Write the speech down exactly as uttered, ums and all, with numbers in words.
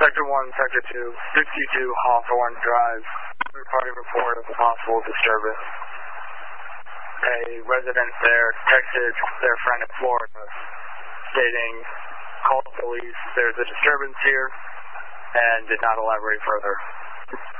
Sector one, Sector two, sixty-two Hawthorne Drive. Reporting report of a possible disturbance. A resident there texted their friend in Florida stating, call the police, there's a disturbance here, and did not elaborate further.